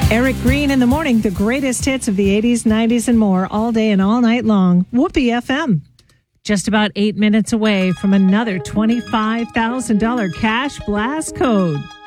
Eric Green in the morning, the greatest hits of the 80s, 90s, and more, all day and all night long. Whoopee FM. Just about 8 minutes away from another $25,000 cash blast code.